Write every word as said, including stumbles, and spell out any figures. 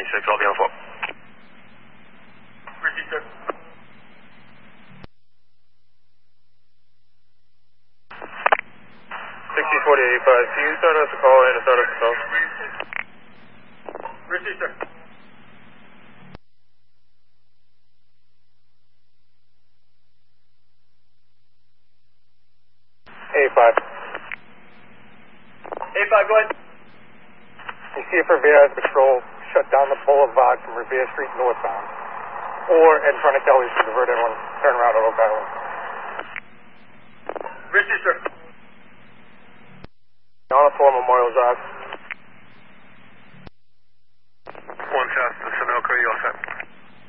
six, I'll be on four. Richie six. sixty forty eighty-five, can you start us a call and start us a call? Richie six. eighty-five. eighty-five, go ahead. You see if Revere has patrol shut down the boulevard from Revere Street northbound. Or in front of Kelly's to divert everyone, turn around at Oak Island. Richie six. On a four Memorial Drive.